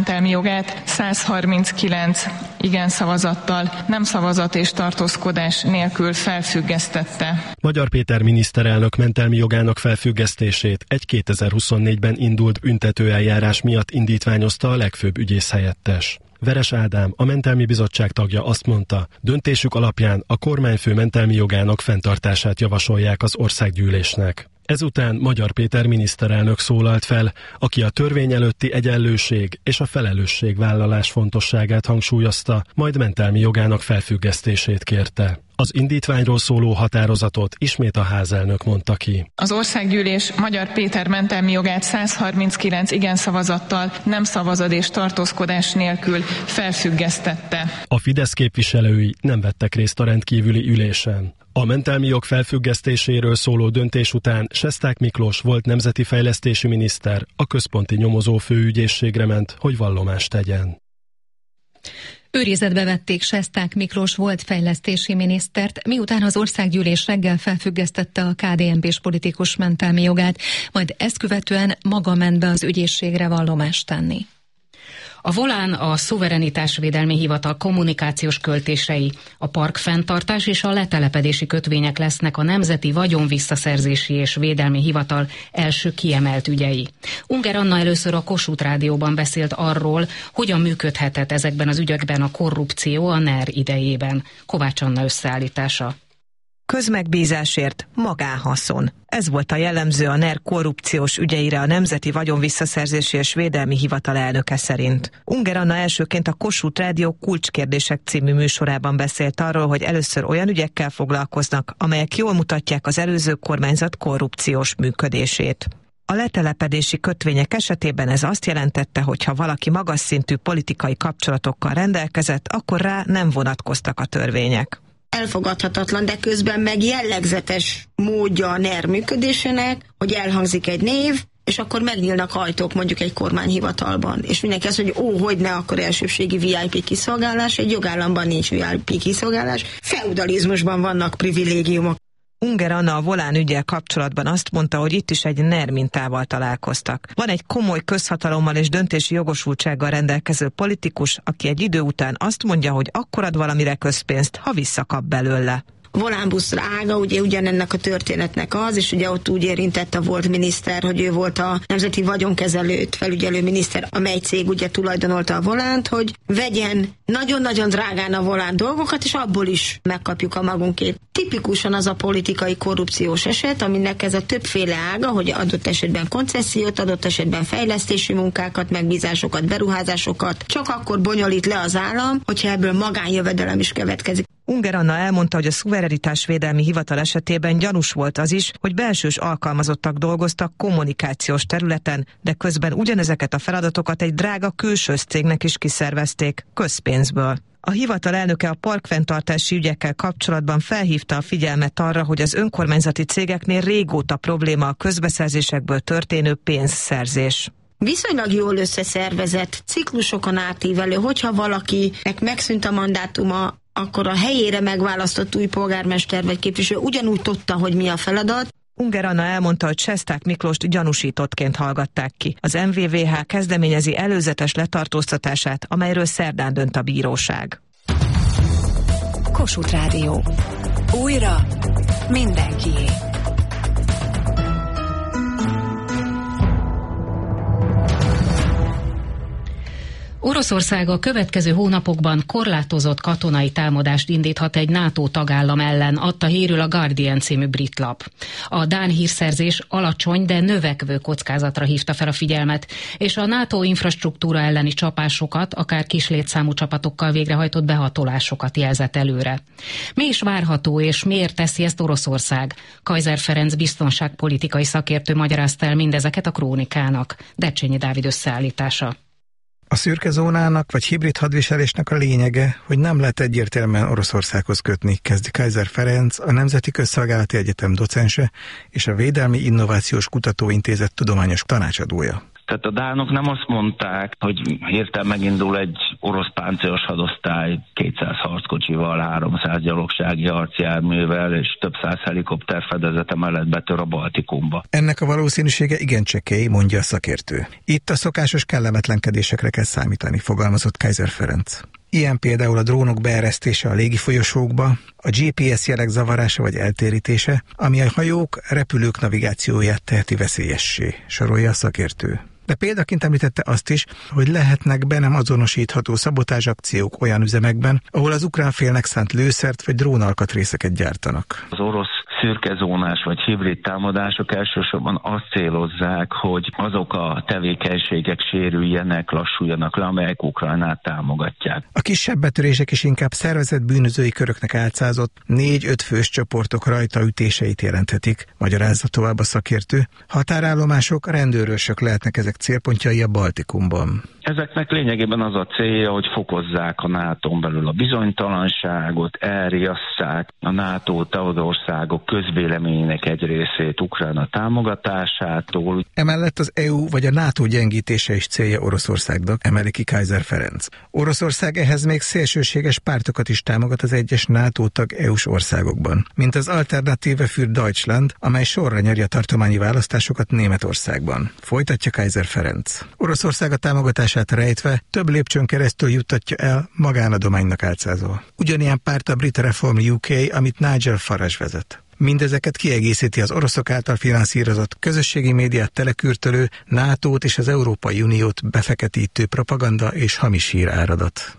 mentelmi jogát 139 igen szavazattal, nem szavazat és tartózkodás nélkül felfüggesztette. Magyar Péter miniszterelnök mentelmi jogának felfüggesztését egy 2024-ben indult büntetőeljárás miatt indítványozta a legfőbb ügyész helyettes. Veres Ádám, a mentelmi bizottság tagja azt mondta, döntésük alapján a kormányfő mentelmi jogának fenntartását javasolják az országgyűlésnek. Ezután Magyar Péter miniszterelnök szólalt fel, aki a törvény előtti egyenlőség és a felelősségvállalás fontosságát hangsúlyozta, majd mentelmi jogának felfüggesztését kérte. Az indítványról szóló határozatot ismét a házelnök mondta ki. Az országgyűlés Magyar Péter mentelmi jogát 139 igen szavazattal, nem szavazat és tartózkodás nélkül felfüggesztette. A Fidesz képviselői nem vettek részt a rendkívüli ülésen. A mentelmi jog felfüggesztéséről szóló döntés után Sesták Miklós volt nemzeti fejlesztési miniszter a központi nyomozó főügyészségre ment, hogy vallomást tegyen. Őrizetbe vették Sesták Miklós volt fejlesztési minisztert, miután az országgyűlés reggel felfüggesztette a KDNP-s politikus mentelmi jogát, majd ezt követően maga ment be az ügyészségre vallomást tenni. A Volán a Szuverenitásvédelmi Hivatal kommunikációs költései, a parkfenntartás és a letelepedési kötvények lesznek a Nemzeti Vagyonvisszaszerzési és Védelmi Hivatal első kiemelt ügyei. Unger Anna először a Kossuth Rádióban beszélt arról, hogyan működhetett ezekben az ügyekben a korrupció a NER idejében. Kovács Anna összeállítása. Közmegbízásért magánhaszon. Ez volt a jellemző a NER korrupciós ügyeire a Nemzeti Vagyonvisszaszerzési és Védelmi Hivatal elnöke szerint. Unger Anna elsőként a Kossuth Rádió Kulcskérdések című műsorában beszélt arról, hogy először olyan ügyekkel foglalkoznak, amelyek jól mutatják az előző kormányzat korrupciós működését. A letelepedési kötvények esetében ez azt jelentette, hogy ha valaki magas szintű politikai kapcsolatokkal rendelkezett, akkor rá nem vonatkoztak a törvények. Elfogadhatatlan, de közben meg jellegzetes módja a NER működésének, hogy elhangzik egy név, és akkor megnyílnak ajtók mondjuk egy kormányhivatalban. És mindenki azt mondja, hogy hogyne, akkor elsőbségi VIP kiszolgálás, egy jogállamban nincs VIP kiszolgálás, feudalizmusban vannak privilégiumok. Unger Anna a Volán üggyel kapcsolatban azt mondta, hogy itt is egy NER mintával találkoztak. Van egy komoly közhatalommal és döntési jogosultsággal rendelkező politikus, aki egy idő után azt mondja, hogy akkor ad valamire közpénzt, ha visszakap belőle. Volánbusz ága ugye ugyanennek a történetnek az, és ugye ott úgy érintett a volt miniszter, hogy ő volt a nemzeti vagyonkezelőt felügyelő miniszter, amely cég ugye tulajdonolta a Volánt, hogy vegyen nagyon-nagyon drágán a Volán dolgokat, és abból is megkapjuk a magunkét. Tipikusan az a politikai korrupciós eset, aminek ez a többféle ága, hogy adott esetben koncesziót, adott esetben fejlesztési munkákat, megbízásokat, beruházásokat csak akkor bonyolít le az állam, hogyha ebből magánjövedelem is következik. Unger Anna elmondta, hogy a Szuverenitásvédelmi Hivatal esetében gyanús volt az is, hogy belsős alkalmazottak dolgoztak kommunikációs területen, de közben ugyanezeket a feladatokat egy drága külsős cégnek is kiszervezték, közpénzből. A hivatal elnöke a parkfenntartási ügyekkel kapcsolatban felhívta a figyelmet arra, hogy az önkormányzati cégeknél régóta probléma a közbeszerzésekből történő pénzszerzés. Viszonylag jól összeszervezett, ciklusokon átívelő, hogyha valakinek megszűnt a mandátuma, akkor a helyére megválasztott új polgármester vagy képviselő ugyanúgy tudta, hogy mi a feladat. Unger Anna elmondta, hogy Sesták Miklóst gyanúsítottként hallgatták ki. Az MVVH kezdeményezi előzetes letartóztatását, amelyről szerdán dönt a bíróság. Kossuth Rádió. Újra mindenkié. Oroszország a következő hónapokban korlátozott katonai támadást indíthat egy NATO tagállam ellen, adta hírül a Guardian című brit lap. A dán hírszerzés alacsony, de növekvő kockázatra hívta fel a figyelmet, és a NATO infrastruktúra elleni csapásokat, akár kis létszámú csapatokkal végrehajtott behatolásokat jelzett előre. Mi is várható, és miért teszi ezt Oroszország? Kaiser Ferenc biztonságpolitikai szakértő magyarázta el mindezeket a Krónikának. Decsényi Dávid összeállítása. A szürke zónának vagy hibrid hadviselésnek a lényege, hogy nem lehet egyértelműen Oroszországhoz kötni, kezdi Kaiser Ferenc, a Nemzeti Közszolgálati Egyetem docense és a Védelmi Innovációs Kutatóintézet tudományos tanácsadója. Tehát a dánok nem azt mondták, hogy hirtelen megindul egy orosz páncélos hadosztály 200 harckocsival, 300 gyalogsági harcjárművel és több száz helikopter fedezete mellett betör a Baltikumba. Ennek a valószínűsége igen csekély, mondja a szakértő. Itt a szokásos kellemetlenkedésekre kell számítani, fogalmazott Kaiser Ferenc. Ilyen például a drónok beeresztése a légifolyosókba, a GPS jelek zavarása vagy eltérítése, ami a hajók, repülők navigációját teheti veszélyessé, sorolja a szakértő. De példaként említette azt is, hogy lehetnek be nem azonosítható szabotázsakciók olyan üzemekben, ahol az ukrán félnek szánt lőszert vagy drónalkatrészeket gyártanak. Az orosz szürkezónás vagy hibrid támadások elsősorban azt célozzák, hogy azok a tevékenységek sérüljenek, lassuljanak le, amelyek Ukrajnát támogatják. A kisebb betörések is inkább szervezett bűnözői köröknek álcázott 4-5 fős csoportok rajtaütéseit jelenthetik, magyarázza tovább a szakértő. Határállomások, rendőrösök lehetnek ezek célpontjai a Baltikumban. Ezeknek lényegében az a célja, hogy fokozzák a NATO-n belül a bizonytalanságot, elriasszák a NATO tagországok közvéleményének egy részét Ukrajna támogatásától. Emellett az EU vagy a NATO gyengítése is célja Oroszországnak, emeli ki Kaiser Ferenc. Oroszország ehhez még szélsőséges pártokat is támogat az egyes NATO tag EU-s országokban, mint az Alternative für Deutschland, amely sorra nyeri a tartományi választásokat Németországban. Folytatja Kaiser Ferenc. Oroszország a támogatását rejtve több lépcsőn keresztül juttatja el magánadománynak álcázva. Ugyanilyen párt a Brit Reform UK, amit Nigel Farage vezet. Mindezeket kiegészíti az oroszok által finanszírozott közösségi médiát telekürtölő, NATO-t és az Európai Uniót befeketítő propaganda és hamis híráradat.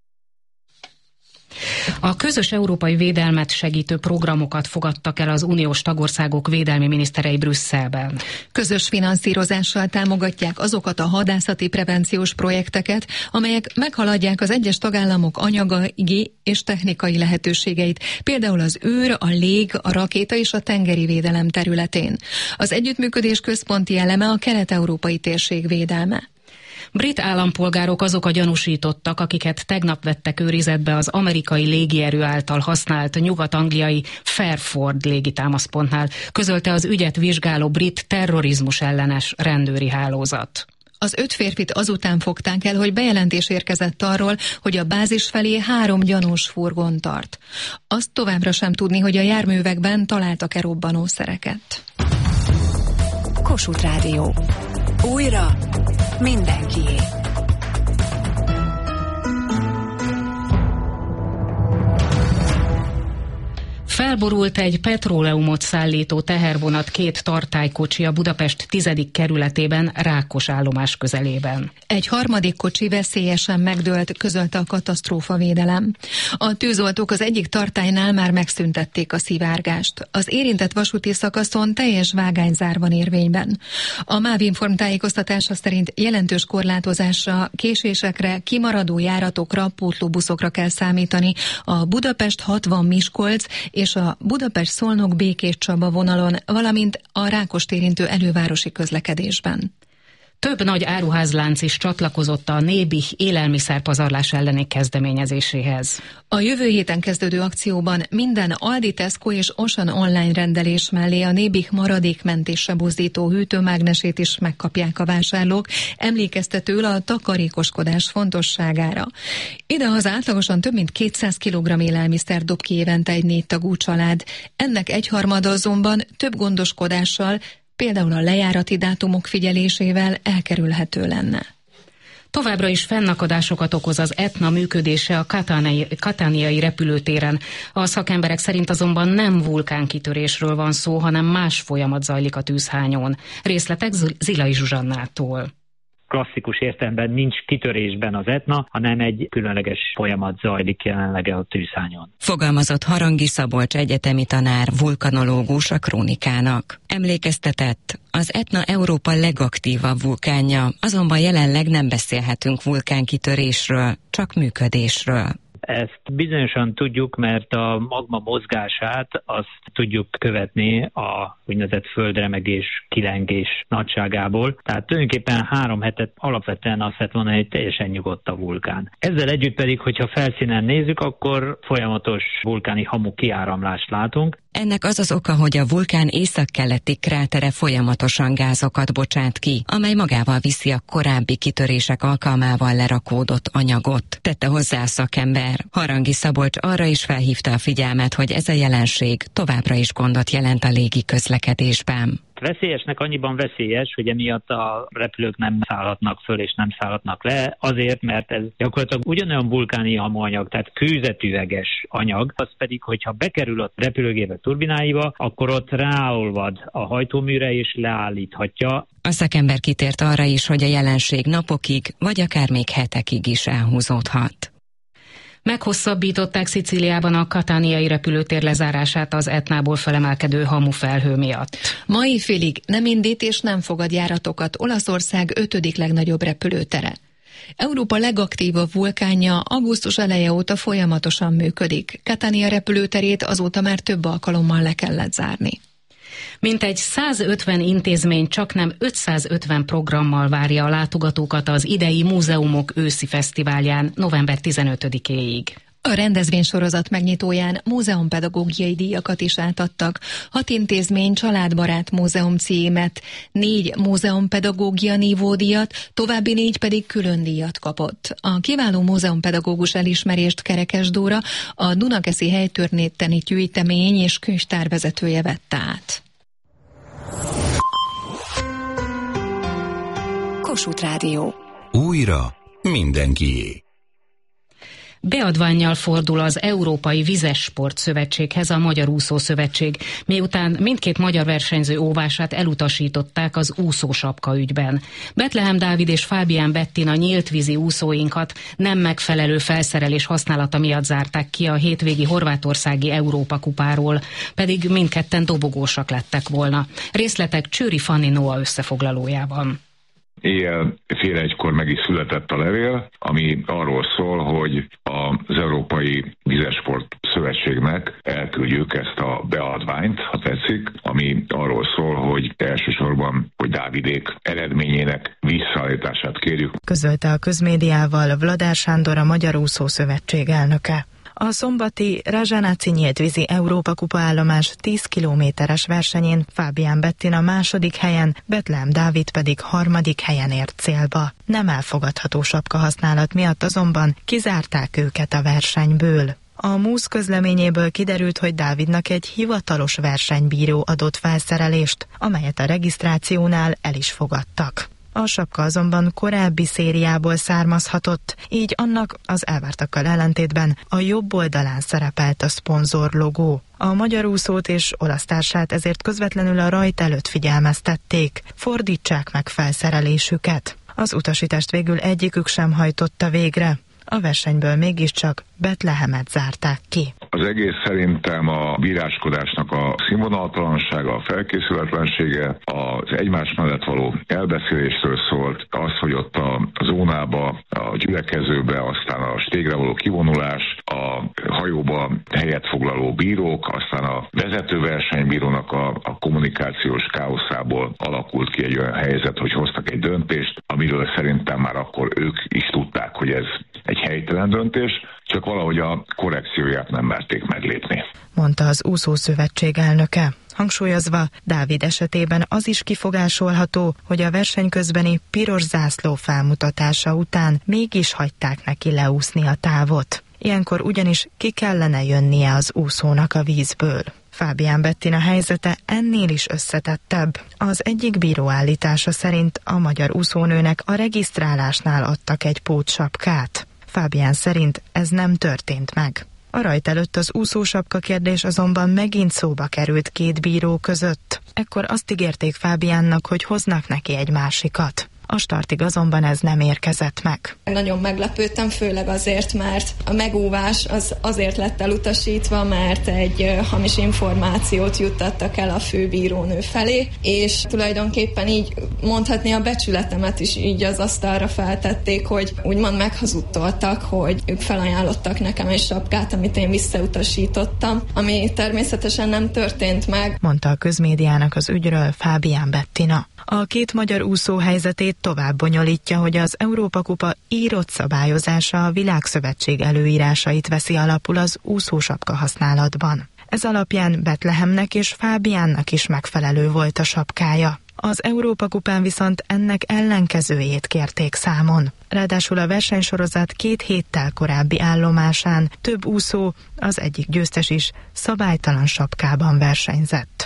A közös európai védelmet segítő programokat fogadtak el az uniós tagországok védelmi miniszterei Brüsszelben. Közös finanszírozással támogatják azokat a hadászati prevenciós projekteket, amelyek meghaladják az egyes tagállamok anyagi és technikai lehetőségeit, például az űr, a lég, a rakéta és a tengeri védelem területén. Az együttműködés központi eleme a kelet-európai térség védelme. Brit állampolgárok azok a gyanúsítottak, akiket tegnap vettek őrizetbe az amerikai légierő által használt nyugat-angliai Fairford légitámaszpontnál, közölte az ügyet vizsgáló brit terrorizmus ellenes rendőri hálózat. Az 5 férfit azután fogták el, hogy bejelentés érkezett arról, hogy a bázis felé 3 gyanús furgon tart. Azt továbbra sem tudni, hogy a járművekben találtak-e robbanószereket. Kossuth Rádió. Újra mindenkié. Felborult egy petróleumot szállító tehervonat 2 tartálykocsi a Budapest 10. kerületében, Rákos állomás közelében. Egy harmadik kocsi veszélyesen megdőlt, közölte a katasztrófavédelem. A tűzoltók az egyik tartálynál már megszüntették a szivárgást. Az érintett vasúti szakaszon teljes vágányzár van érvényben. A MÁV Inform tájékoztatása szerint jelentős korlátozásra, késésekre, kimaradó járatokra, pótlóbuszokra kell számítani a Budapest 60 Miskolc és a Budapest-Szolnok-Békés-Csaba vonalon, valamint a Rákost érintő elővárosi közlekedésben. Több nagy áruházlánc is csatlakozott a Nébih élelmiszerpazarlás elleni kezdeményezéséhez. A jövő héten kezdődő akcióban minden Aldi, Tesco és Auchan online rendelés mellé a Nébih maradékmentésre buzdító hűtőmágnesét is megkapják a vásárlók, emlékeztetőül a takarékoskodás fontosságára. Idehaza átlagosan több mint 200 kg élelmiszer dob ki évente egy 4 tagú család. Ennek egyharmada azonban több gondoskodással, például a lejárati dátumok figyelésével elkerülhető lenne. Továbbra is fennakadásokat okoz az Etna működése a katániai repülőtéren. A szakemberek szerint azonban nem vulkánkitörésről van szó, hanem más folyamat zajlik a tűzhányón. Részletek Zilai Zsuzsannától. Klasszikus értelemben nincs kitörésben az Etna, hanem egy különleges folyamat zajlik jelenleg a tűzhányon. Fogalmazott Harangi Szabolcs egyetemi tanár, vulkanológus a Krónikának. Emlékeztetett, az Etna Európa legaktívabb vulkánja, azonban jelenleg nem beszélhetünk vulkánkitörésről, csak működésről. Ezt bizonyosan tudjuk, mert a magma mozgását azt tudjuk követni a úgynevezett földremegés, kilengés nagyságából. Tehát tulajdonképpen 3 hetet alapvetően azt lehet mondani, hogy teljesen nyugodt a vulkán. Ezzel együtt pedig, hogyha felszínen nézzük, akkor folyamatos vulkáni hamu kiáramlást látunk. Ennek az az oka, hogy a vulkán északkeleti krátere folyamatosan gázokat bocsát ki, amely magával viszi a korábbi kitörések alkalmával lerakódott anyagot, tette hozzá a szakember. Harangi Szabolcs arra is felhívta a figyelmet, hogy ez a jelenség továbbra is gondot jelent a légi közlekedésben. Veszélyesnek annyiban veszélyes, hogy emiatt a repülők nem szállhatnak föl és nem szállhatnak le, azért, mert ez gyakorlatilag ugyanolyan vulkáni hamuanyag, tehát kőzetüveges anyag, az pedig, hogyha bekerül a repülőgépek turbináiba, akkor ott ráolvad a hajtóműre és leállíthatja. A szakember kitért arra is, hogy a jelenség napokig, vagy akár még hetekig is elhúzódhat. Meghosszabbították Szicíliában a katániai repülőtér lezárását az Etnából felemelkedő hamufelhő miatt. Mai félig nem indít és nem fogad járatokat Olaszország 5. legnagyobb repülőtere. Európa legaktívabb vulkánja augusztus eleje óta folyamatosan működik. Catania repülőterét azóta már több alkalommal le kellett zárni. Mintegy 150 intézmény csaknem 550 programmal várja a látogatókat az idei Múzeumok őszi fesztiválján november 15-éig. A rendezvénysorozat megnyitóján múzeumpedagógiai díjakat is átadtak. 6 intézmény családbarát múzeum címet, 4 múzeumpedagógia nívódíjat, további 4 pedig külön díjat kapott. A kiváló múzeumpedagógus elismerést Kerekes Dóra, a Dunakeszi helytörténeti gyűjtemény és könyvtár vezetője vette át. Kossuth Rádió. Újra mindenkié. Beadvánnyal fordul az Európai Vizessport Szövetséghez a Magyar Úszószövetség, miután mindkét magyar versenyző óvását elutasították az úszósapka ügyben. Betlehem Dávid és Fábián Bettina nyíltvízi úszóinkat nem megfelelő felszerelés használata miatt zárták ki a hétvégi horvátországi Európa-kupáról, pedig mindketten dobogósak lettek volna. Részletek Csőri Fanni Noa összefoglalójában. Éjjel fél egykor meg is született a levél, ami arról szól, hogy az Európai Vizessport Szövetségnek elküldjük ezt a beadványt, ha tetszik, ami arról szól, hogy elsősorban, hogy Dávidék eredményének visszaállítását kérjük. Közölte a közmédiával Vladár Sándor, a Magyar Úszószövetség elnöke. A szombati Razsánáci nyíltvízi Európa-kupa állomás 10 kilométeres versenyén Fábián Bettina második helyen, Betlehem Dávid pedig harmadik helyen ért célba. Nem elfogadható sapka használat miatt azonban kizárták őket a versenyből. A MUSZ közleményéből kiderült, hogy Dávidnak egy hivatalos versenybíró adott felszerelést, amelyet a regisztrációnál el is fogadtak. A sapka azonban korábbi szériából származhatott, így annak az elvártakkal ellentétben a jobb oldalán szerepelt a szponzor logó. A magyar úszót és olasz társát ezért közvetlenül a rajt előtt figyelmeztették, fordítsák meg felszerelésüket. Az utasítást végül egyikük sem hajtotta végre. A versenyből mégiscsak Betlehemet zárták ki. Az egész szerintem a bíráskodásnak a színvonaltalansága, a felkészületlensége, az egymás mellett való elbeszélésről szólt, az, hogy ott a zónába, a gyülekezőbe, aztán a stégre való kivonulás, a hajóba helyet foglaló bírók, aztán a vezető versenybírónak a kommunikációs káoszából alakult ki egy olyan helyzet, hogy hoztak egy döntést, amiről szerintem már akkor ők is tudták, hogy ez egy helytelen döntés, csak valahogy a korrekcióját nem merték meglépni, mondta az úszószövetség elnöke. Hangsúlyozva, Dávid esetében az is kifogásolható, hogy a verseny közbeni piros zászló felmutatása után mégis hagyták neki leúszni a távot. Ilyenkor ugyanis ki kellene jönnie az úszónak a vízből. Fábián Bettina helyzete ennél is összetettebb. Az egyik bíró állítása szerint a magyar úszónőnek a regisztrálásnál adtak egy pótsapkát. Fábián szerint ez nem történt meg. A rajt előtt az úszósapka kérdés azonban megint szóba került két bíró között. Ekkor azt ígérték Fábiánnak, hogy hoznak neki egy másikat. A startig azonban ez nem érkezett meg. Nagyon meglepődtem, főleg azért, mert a megóvás az azért lett elutasítva, mert egy hamis információt juttattak el a főbírónő felé, és tulajdonképpen így mondhatni a becsületemet is így az asztalra feltették, hogy úgymond meghazudtoltak, hogy ők felajánlottak nekem egy sapkát, amit én visszautasítottam, ami természetesen nem történt meg, mondta a közmédiának az ügyről Fábián Bettina. A két magyar úszó helyzetét tovább bonyolítja, hogy az Európa-kupa írott szabályozása a Világszövetség előírásait veszi alapul az úszósapka használatban. Ez alapján Betlehemnek és Fábiánnak is megfelelő volt a sapkája. Az Európa-kupán viszont ennek ellenkezőjét kérték számon. Ráadásul a versenysorozat 2 héttel korábbi állomásán több úszó, az egyik győztes is, szabálytalan sapkában versenyzett.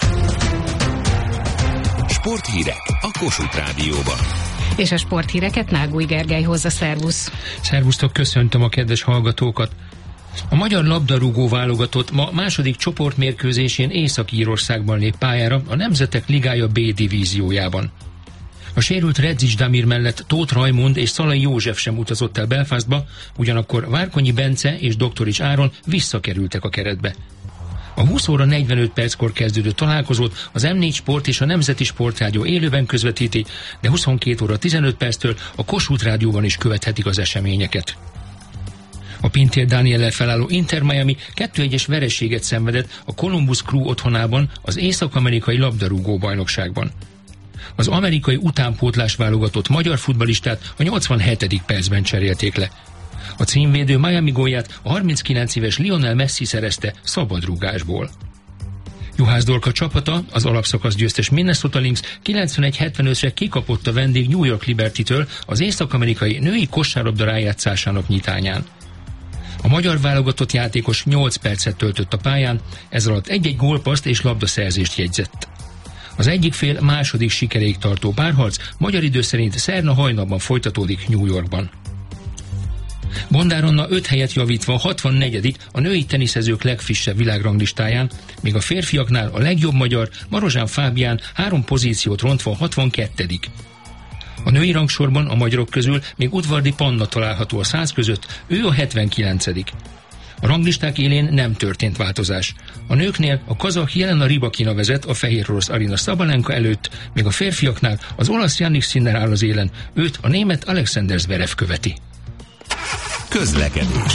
Sporthírek a Kossuth Rádióban. És a sporthíreket Nágúj Gergely hozza, szervusz! Szervusztok, köszöntöm a kedves hallgatókat! A magyar labdarúgó válogatott ma második csoportmérkőzésén Észak-Írországban lép pályára a Nemzetek Ligája B divíziójában. A sérült Redzics Damir mellett Tóth Rajmund és Szalai József sem utazott el Belfastba, ugyanakkor Várkonyi Bence és Doktorics Áron visszakerültek a keretbe. A 20 óra 45 perckor kezdődő találkozót az M4 Sport és a Nemzeti Sportrádió élőben közvetíti, de 22 óra 15 perctől a Kossuth Rádióban is követhetik az eseményeket. A Pintér Dániellel felálló Inter Miami 2-1-es vereséget szenvedett a Columbus Crew otthonában az észak-amerikai labdarúgó bajnokságban. Az amerikai utánpótlás válogatott magyar futballistát a 87. percben cserélték le. A címvédő Miami gólját a 39 éves Lionel Messi szerezte szabadrúgásból. Juhász Dorka csapata, az alapszakasz győztes Minnesota Lynx 91-75-re kikapott a vendég New York Liberty-től az észak-amerikai női kosárlabda rájátszásának nyitányán. A magyar válogatott játékos 8 percet töltött a pályán, ez alatt egy-egy gólpaszt és labdaszerzést jegyzett. Az egyik fél második sikeréig tartó párharc magyar idő szerint szerda hajnalban folytatódik New Yorkban. Bondár Anna 5 helyet javítva a 64. a női teniszezők legfrissebb világranglistáján, míg a férfiaknál a legjobb magyar Marozsán Fábián 3 pozíciót rontva a 62. A női rangsorban a magyarok közül még Udvardi Panna található a 100 között, ő a 79. A ranglisták élén nem történt változás. A nőknél a kazah Jelena Rybakina vezet a fehér orosz Arina Szabalenka előtt, míg a férfiaknál az olasz Jannik Sinner áll az élen, őt a német Alexander Zverev követi. Közlekedés.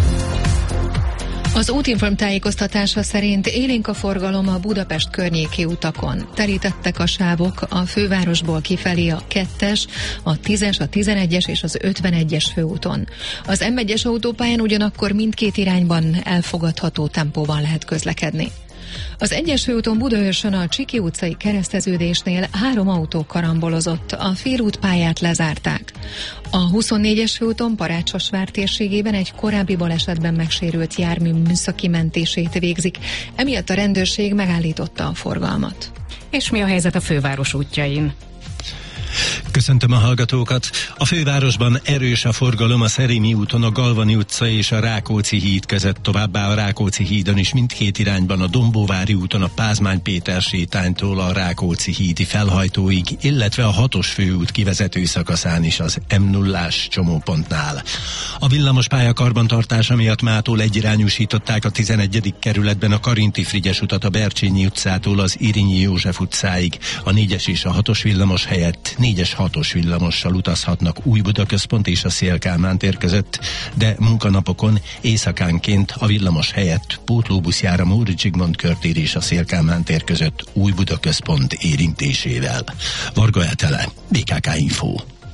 Az Útinform tájékoztatása szerint élénk a forgalom a Budapest környéki utakon. Terítettek a sávok a fővárosból kifelé a 2-es, a 10-es, a 11-es és az 51-es főúton. Az M1-es autópályán ugyanakkor mindkét irányban elfogadható tempóban lehet közlekedni. Az 1-es főúton Budaörsön a Csiki utcai kereszteződésnél 3 autó karambolozott, a félútpályát lezárták. A 24-es főúton Parácsosvár térségében egy korábbi balesetben megsérült jármű műszaki mentését végzik, emiatt a rendőrség megállította a forgalmat. És mi a helyzet a főváros útjain? Köszöntöm a hallgatókat! A fővárosban erős a forgalom a Szerémi úton, a Galvani utca és a Rákóczi híd között, továbbá a Rákóczi hídon is mindkét irányban, a Dombóvári úton a Pázmány Péter sétánytól a Rákóczi hídi felhajtóig, illetve a 6-os főút kivezető szakaszán is az M0-ás csomópontnál. A villamospálya karbantartása miatt mától egyirányúsították a 11. kerületben a Karinti Frigyes utat a Bercsényi utcától az Irinyi József utcáig. A 4-es és a 6-os villamos helyett 4-es 6-os villamossal utazhatnak Újbuda központ és a Széll-Kálmán tér között, de munkanapokon éjszakánként a villamos helyett pótlóbusz jár a Móricz Zsigmond körtér és a Széll-Kálmán tér között Újbuda központ érintésével. Varga Etele, BKK Info.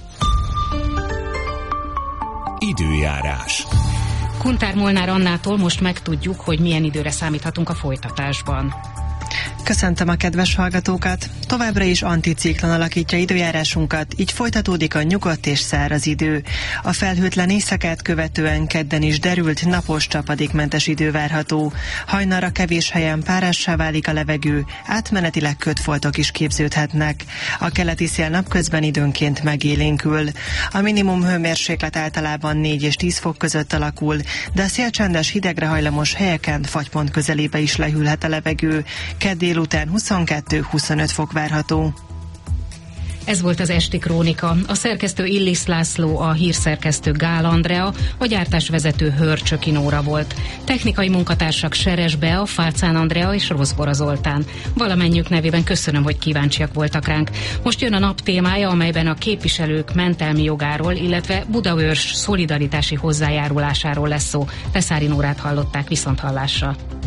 Időjárás. Kuntár Molnár Annától most megtudjuk, hogy milyen időre számíthatunk a folytatásban. Köszöntöm a kedves hallgatókat! Továbbra is anticiklon alakítja időjárásunkat, így folytatódik a nyugodt és száraz idő. A felhőtlen éjszakát követően kedden is derült, napos csapadékmentes idő várható. Hajnalra kevés helyen párássá válik a levegő, átmenetileg kötfoltok is képződhetnek. A keleti szél napközben időnként megélénkül. A minimum hőmérséklet általában 4 és 10 fok között alakul, de a szélcsendes hidegre hajlamos helyeken fagypont közelébe is lehűlhet a levegő. Kedd délután 22-25 fok várható. Ez volt az esti krónika. A szerkesztő Illis László, a hírszerkesztő Gál Andrea, a gyártásvezető Hörcsöki Nóra volt. Technikai munkatársak Seres Bea, Fácán Andrea és Rozbora Zoltán. Valamennyiük nevében köszönöm, hogy kíváncsiak voltak ránk. Most jön a nap témája, amelyben a képviselők mentelmi jogáról, illetve Budaörs szolidaritási hozzájárulásáról lesz szó. Teszári Nórát hallották, viszonthallásra.